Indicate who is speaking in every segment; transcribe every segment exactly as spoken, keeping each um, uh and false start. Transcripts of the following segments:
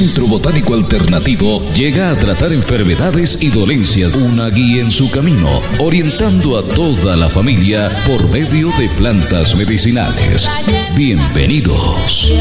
Speaker 1: Centro Botánico Alternativo llega a tratar enfermedades y dolencias, una guía en su camino, orientando a toda la familia por medio de plantas medicinales. Bienvenidos.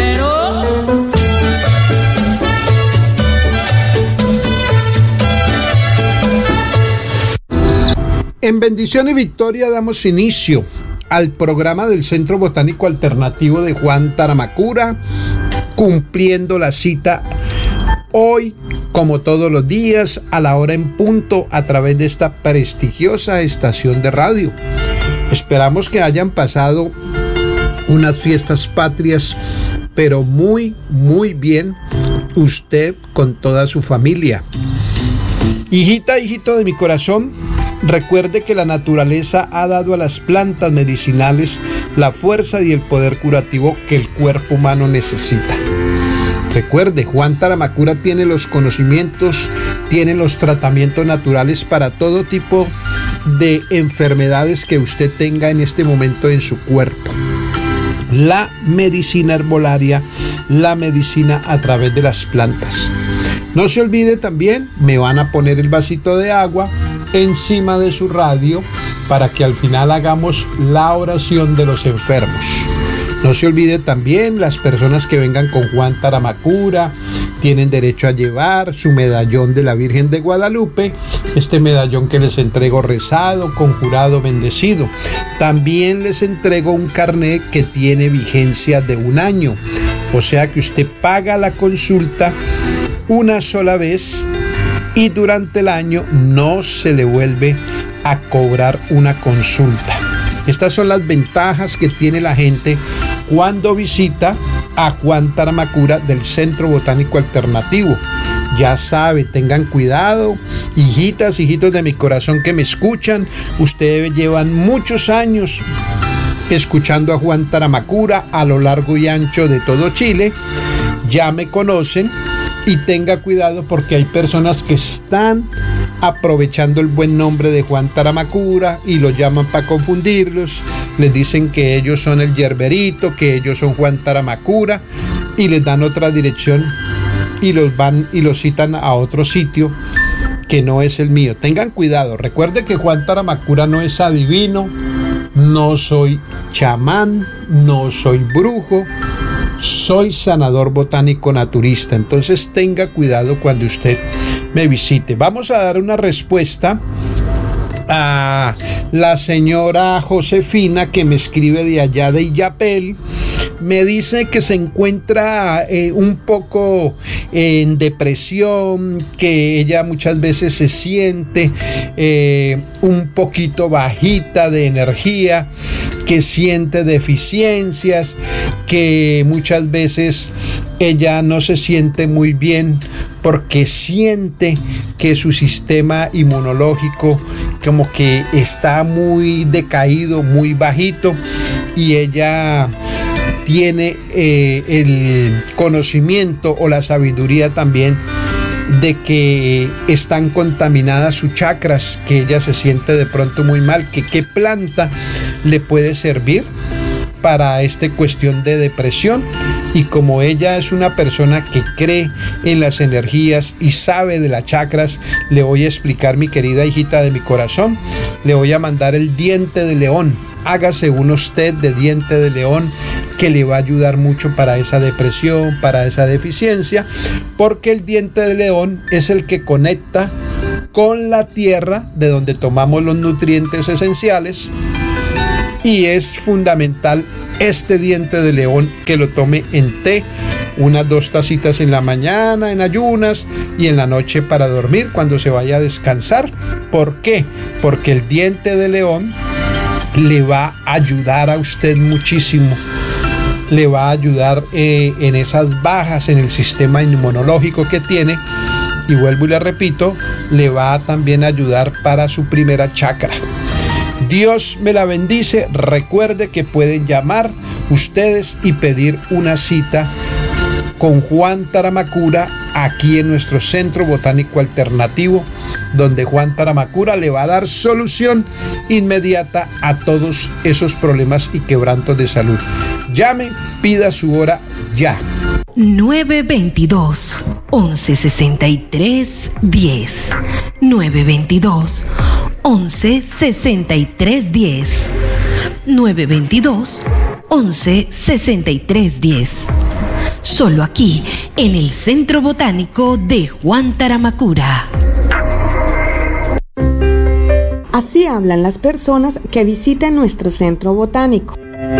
Speaker 2: En Bendición y Victoria damos inicio al programa del Centro Botánico Alternativo de Juan Taramacura, cumpliendo la cita hoy, como todos los días, a la hora en punto, a través de esta prestigiosa estación de radio. Esperamos que hayan pasado unas fiestas patrias, pero muy, muy bien, usted con toda su familia. Hijita, hijito de mi corazón, recuerde que la naturaleza ha dado a las plantas medicinales la fuerza y el poder curativo que el cuerpo humano necesita. Recuerde, Juan Taramacura tiene los conocimientos, tiene los tratamientos naturales para todo tipo de enfermedades que usted tenga en este momento en su cuerpo. La medicina herbolaria, la medicina a través de las plantas. No se olvide también, me van a poner el vasito de agua encima de su radio para que al final hagamos la oración de los enfermos. No se olvide también, las personas que vengan con Juan Taramacura tienen derecho a llevar su medallón de la Virgen de Guadalupe, este medallón que les entrego rezado, conjurado, bendecido. También les entrego un carnet que tiene vigencia de un año, o sea que usted paga la consulta una sola vez y durante el año no se le vuelve a cobrar una consulta. Estas son las ventajas que tiene la gente cuando visita a Juan Taramacura del Centro Botánico Alternativo. Ya sabe, tengan cuidado, hijitas, hijitos de mi corazón que me escuchan. Ustedes llevan muchos años escuchando a Juan Taramacura a lo largo y ancho de todo Chile. Ya me conocen. Y tenga cuidado porque hay personas que están aprovechando el buen nombre de Juan Taramacura y lo llaman para confundirlos. Les dicen que ellos son el yerberito, que ellos son Juan Taramacura y les dan otra dirección y los van y los citan a otro sitio que no es el mío. Tengan cuidado. Recuerde que Juan Taramacura no es adivino, no soy chamán, no soy brujo. Soy sanador botánico naturista, entonces tenga cuidado cuando usted me visite. Vamos a dar una respuesta a la señora Josefina que me escribe de allá de Illapel. Me dice que se encuentra eh, un poco eh, en depresión, que ella muchas veces se siente eh, un poquito bajita de energía, que siente deficiencias, que muchas veces ella no se siente muy bien porque siente que su sistema inmunológico como que está muy decaído, muy bajito, y ella tiene eh, el conocimiento o la sabiduría también de que están contaminadas sus chakras, que ella se siente de pronto muy mal, que qué planta le puede servir para esta cuestión de depresión. Y como ella es una persona que cree en las energías y sabe de las chakras, le voy a explicar, mi querida hijita de mi corazón, le voy a mandar el diente de león. Hágase unos té de diente de león que le va a ayudar mucho para esa depresión, para esa deficiencia, porque el diente de león es el que conecta con la tierra de donde tomamos los nutrientes esenciales, y es fundamental este diente de león que lo tome en té, unas dos tacitas en la mañana en ayunas y en la noche para dormir cuando se vaya a descansar. ¿Por qué? Porque el diente de león le va a ayudar a usted muchísimo, le va a ayudar eh, en esas bajas en el sistema inmunológico que tiene, y vuelvo y le repito, le va a también ayudar para su primera chakra. Dios me la bendice. Recuerde que pueden llamar ustedes y pedir una cita con Juan Taramacura aquí en nuestro Centro Botánico Alternativo, donde Juan Taramacura le va a dar solución inmediata a todos esos problemas y quebrantos de salud. Llame, pida su hora ya.
Speaker 3: nueve dos dos, once sesenta y tres, diez. nueve dos dos, once sesenta y tres, diez. nueve dos dos, once sesenta y tres, diez. Solo aquí, en el Centro Botánico de Juan Taramacura.
Speaker 4: Así hablan las personas que visitan nuestro centro botánico.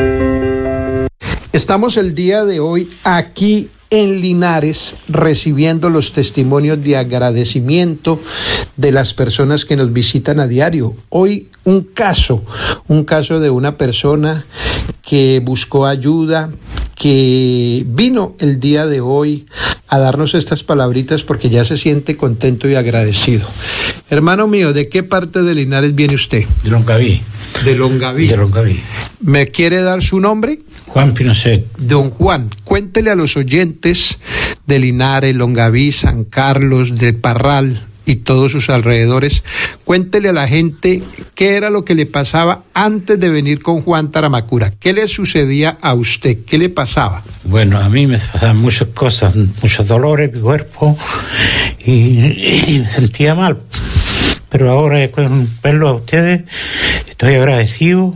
Speaker 2: Estamos el día de hoy aquí en Linares recibiendo los testimonios de agradecimiento de las personas que nos visitan a diario. Hoy un caso, un caso de una persona que buscó ayuda, que vino el día de hoy a darnos estas palabritas porque ya se siente contento y agradecido. Hermano mío, ¿de qué parte de Linares viene usted?
Speaker 5: De Longaví.
Speaker 2: De Longaví.
Speaker 5: De Longaví.
Speaker 2: ¿Me quiere dar su nombre?
Speaker 5: Juan Pinochet.
Speaker 2: Don Juan, cuéntele a los oyentes de Linares, Longaví, San Carlos, de Parral y todos sus alrededores, cuéntele a la gente qué era lo que le pasaba antes de venir con Juan Taramacura. ¿Qué le sucedía a usted? ¿Qué le pasaba?
Speaker 5: Bueno, a mí me pasaban muchas cosas, muchos dolores en mi cuerpo y, y me sentía mal. Pero ahora, con verlo a ustedes, estoy agradecido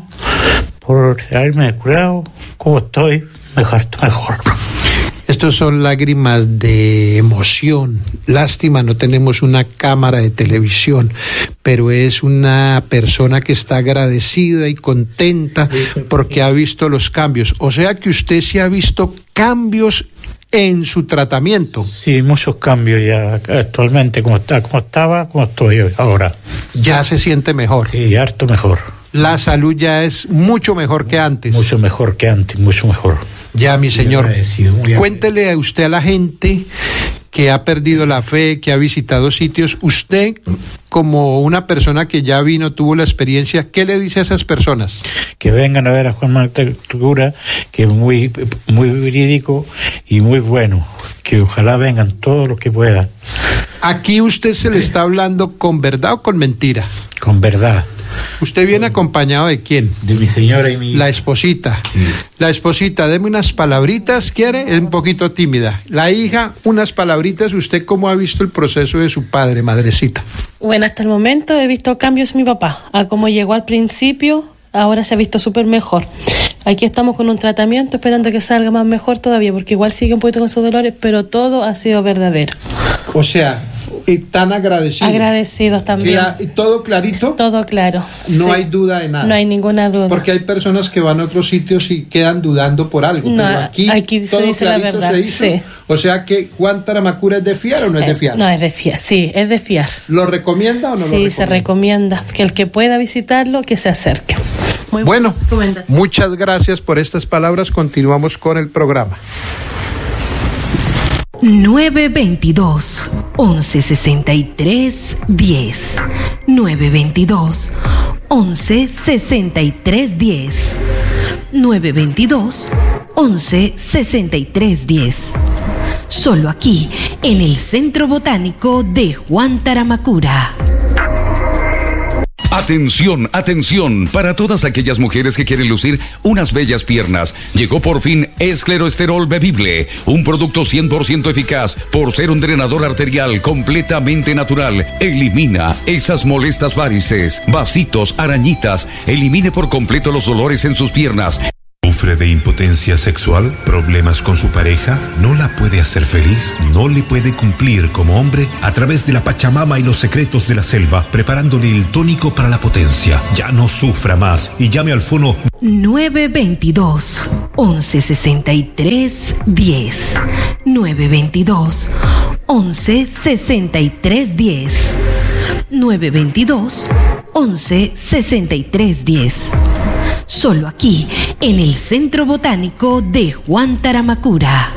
Speaker 5: por haberme curado. ¿Cómo estoy? Mejor, mejor.
Speaker 2: Estos son lágrimas de emoción. Lástima, no tenemos una cámara de televisión, pero es una persona que está agradecida y contenta porque ha visto los cambios. O sea que usted sí ha visto cambios en su tratamiento.
Speaker 5: Sí, muchos cambios ya actualmente, como está, como estaba, como estoy ahora.
Speaker 2: Ya se siente mejor.
Speaker 5: Sí, harto mejor.
Speaker 2: La salud ya es mucho mejor que antes.
Speaker 5: Mucho mejor que antes, mucho mejor.
Speaker 2: Ya, mi señor.
Speaker 5: Muy
Speaker 2: Cuéntele a usted a la gente que ha perdido la fe, que ha visitado sitios. Usted, como una persona que ya vino, tuvo la experiencia, ¿qué le dice a esas personas?
Speaker 5: Que vengan a ver a Juan Taramacura, que es muy, muy verídico y muy bueno. Que ojalá vengan todos los que puedan.
Speaker 2: Aquí usted se le está hablando con verdad o con mentira.
Speaker 5: Con verdad.
Speaker 2: ¿Usted viene acompañado de quién?
Speaker 5: De mi señora y mi hija.
Speaker 2: La esposita. Sí. La esposita, deme unas palabritas, ¿quiere? Es un poquito tímida. La hija, unas palabritas. ¿Usted cómo ha visto el proceso de su padre, madrecita?
Speaker 6: Bueno, hasta el momento he visto cambios en mi papá. A como llegó al principio, ahora se ha visto súper mejor. Aquí estamos con un tratamiento esperando que salga más mejor todavía, porque igual sigue un poquito con sus dolores, pero todo ha sido verdadero.
Speaker 2: O sea, y tan agradecidos.
Speaker 6: Agradecidos también.
Speaker 2: ¿Y todo clarito?
Speaker 6: Todo claro.
Speaker 2: No
Speaker 6: sí.
Speaker 2: hay duda de nada.
Speaker 6: No hay ninguna duda.
Speaker 2: Porque hay personas que van a otros sitios y quedan dudando por algo.
Speaker 6: No,
Speaker 2: pero aquí,
Speaker 6: aquí
Speaker 2: todo
Speaker 6: se dice la verdad.
Speaker 2: Se hizo.
Speaker 6: Sí.
Speaker 2: O sea que Juan Taramacura es de fiar o no es
Speaker 6: eh,
Speaker 2: de fiar.
Speaker 6: No, es de fiar. Sí, es de fiar.
Speaker 2: ¿Lo recomienda o no
Speaker 6: sí,
Speaker 2: lo recomienda?
Speaker 6: Sí, se recomienda. Que el que pueda visitarlo, que se acerque. Muy
Speaker 2: bueno, muchas gracias por estas palabras. Continuamos con el programa.
Speaker 3: nueve dos dos, once sesenta y tres, diez. nueve dos dos, once sesenta y tres, diez. nueve dos dos, once sesenta y tres, diez. Solo aquí, en el Centro Botánico de Juan Taramacura.
Speaker 1: Atención, atención, para todas aquellas mujeres que quieren lucir unas bellas piernas. Llegó por fin Escleroesterol Bebible, un producto cien por ciento eficaz por ser un drenador arterial completamente natural. Elimina esas molestas varices, vasitos, arañitas. Elimine por completo los dolores en sus piernas.
Speaker 7: ¿Sufre de impotencia sexual? ¿Problemas con su pareja? ¿No la puede hacer feliz? ¿No le puede cumplir como hombre? A través de la Pachamama y los secretos de la selva, preparándole el tónico para la potencia. Ya no sufra más y llame al fono
Speaker 3: nueve dos dos, once sesenta y tres, diez. nueve dos dos, once sesenta y tres, diez. nueve dos dos, once sesenta y tres, diez. Solo aquí, en el Centro Botánico de Juan Taramacura.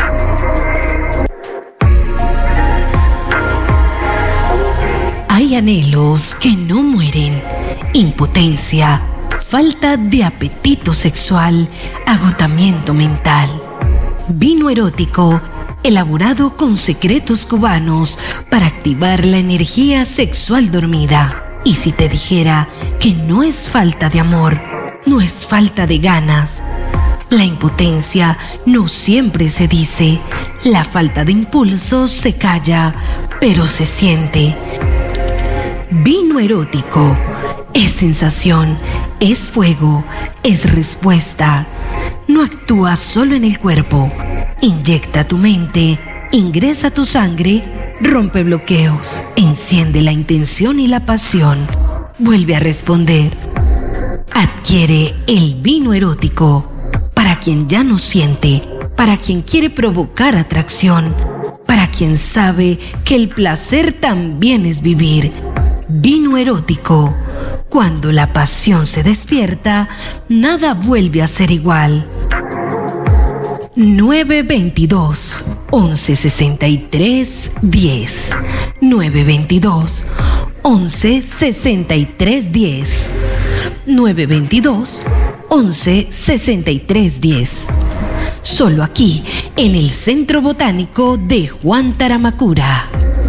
Speaker 3: Hay anhelos que no mueren, impotencia, falta de apetito sexual, agotamiento mental. Vino erótico, elaborado con secretos cubanos para activar la energía sexual dormida. Y si te dijera que no es falta de amor, no es falta de ganas, La impotencia no siempre se dice. La falta de impulso se calla, pero se siente. Vino erótico. Es sensación, es fuego, es respuesta. No actúa solo en el cuerpo. Inyecta tu mente, ingresa tu sangre, rompe bloqueos, enciende la intención y la pasión. Vuelve a responder. Adquiere el vino erótico. Para quien ya no siente, para quien quiere provocar atracción, para quien sabe que el placer también es vivir. Vino erótico. Cuando la pasión se despierta, nada vuelve a ser igual. nueve veintidós, once sesenta y tres, diez. nueve veintidós, once sesenta y tres, diez. nueve veintidós, once sesenta y tres, diez. Solo aquí, en el Centro Botánico de Juan Taramacura.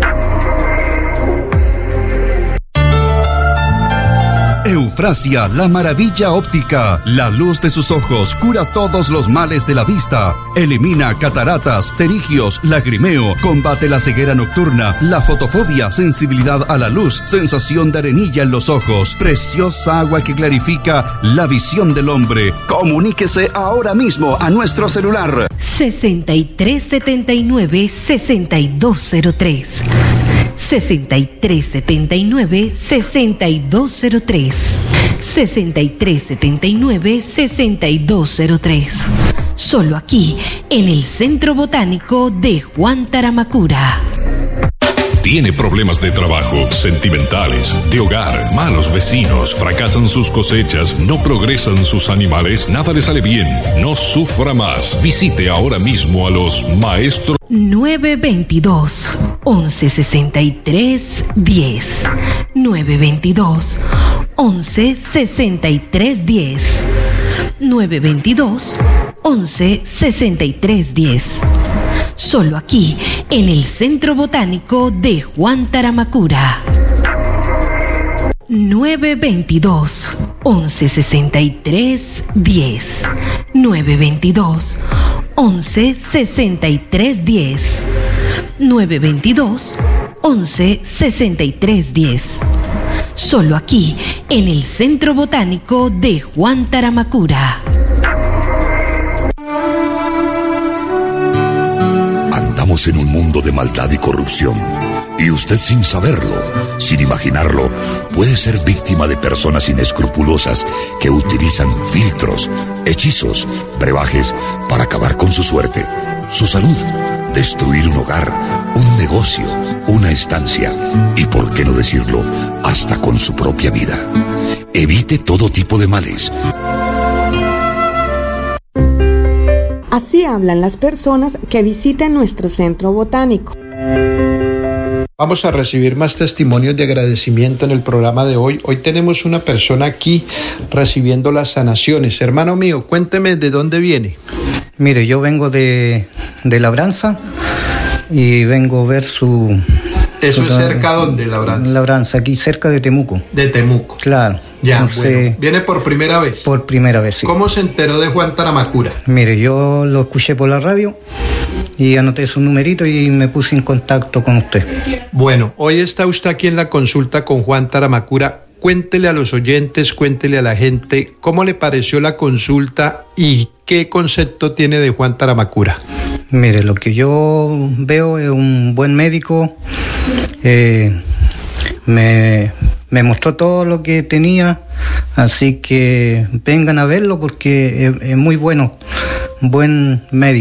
Speaker 8: Eufrasia, la maravilla óptica. La luz de sus ojos cura todos los males de la vista. Elimina cataratas, pterigios, lagrimeo. Combate la ceguera nocturna, la fotofobia, sensibilidad a la luz, sensación de arenilla en los ojos. Preciosa agua que clarifica la visión del hombre. Comuníquese ahora mismo a nuestro celular.
Speaker 3: sesenta y tres setenta y nueve, sesenta y dos cero tres. sesenta y tres setenta y nueve, sesenta y dos cero tres. sesenta y tres setenta y nueve, sesenta y dos cero tres. Solo aquí, en el Centro Botánico de Juan Taramacura.
Speaker 9: Tiene problemas de trabajo, sentimentales, de hogar, malos vecinos, fracasan sus cosechas, no progresan sus animales, nada le sale bien. No sufra más. Visite ahora mismo a los maestros.
Speaker 3: nueve veintidós, once sesenta y tres, diez. nueve veintidós, once sesenta y tres, diez. nueve veintidós, once sesenta y tres, diez. Solo aquí, en el Centro Botánico de Juan Taramacura. nueve veintidós, once sesenta y tres, diez. nueve veintidós, once sesenta y tres, diez. nueve veintidós, once sesenta y tres, diez. Solo aquí, en el Centro Botánico de Juan Taramacura.
Speaker 10: Andamos en un mundo de maldad y corrupción, y usted, sin saberlo, sin imaginarlo, puede ser víctima de personas inescrupulosas que utilizan filtros, hechizos, brebajes para acabar con su suerte, su salud, destruir un hogar, un negocio, una estancia y, por qué no decirlo, hasta con su propia vida. Evite todo tipo de males.
Speaker 4: Así hablan las personas que visitan nuestro centro botánico.
Speaker 2: Vamos a recibir más testimonios de agradecimiento en el programa de hoy. Hoy tenemos una persona aquí recibiendo las sanaciones. Hermano mío, cuénteme de dónde viene.
Speaker 11: Mire, yo vengo de, de Labranza y vengo a ver su...
Speaker 2: ¿Eso es cerca dónde, Labranza?
Speaker 11: Labranza, aquí cerca de Temuco.
Speaker 2: De Temuco.
Speaker 11: Claro.
Speaker 2: Ya,
Speaker 11: Entonces,
Speaker 2: bueno. ¿Viene por primera vez?
Speaker 11: Por primera vez, sí.
Speaker 2: ¿Cómo se enteró de Juan Taramacura?
Speaker 11: Mire, yo lo escuché por la radio y anoté su numerito y me puse en contacto con usted.
Speaker 2: Bueno, hoy está usted aquí en la consulta con Juan Taramacura. Cuéntele a los oyentes, cuéntele a la gente cómo le pareció la consulta y qué concepto tiene de Juan Taramacura.
Speaker 11: Mire, lo que yo veo es un buen médico. Eh, me, me mostró todo lo que tenía, así que vengan a verlo porque es, es muy bueno, buen médico.